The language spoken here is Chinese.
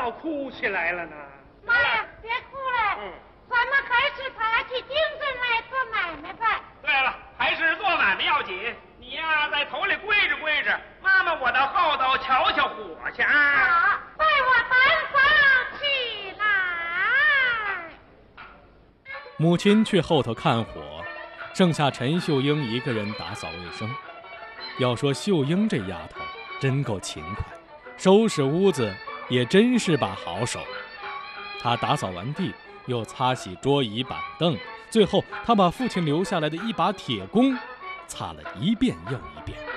倒哭起来了呢？ 妈呀，别哭了，咱们还是打起精神来做买卖吧。 对了，还是做买卖要紧。你呀，在头里跪着跪着，妈妈我到后头瞧瞧火去啊！ 好，带我单房起来。 母亲去后头看火，剩下陈秀英一个人打扫卫生。要说秀英这丫头真够勤快，收拾屋子也真是把好手。她打扫完地，又擦洗桌椅板凳，最后她把父亲留下来的一把铁弓擦了一遍又一遍。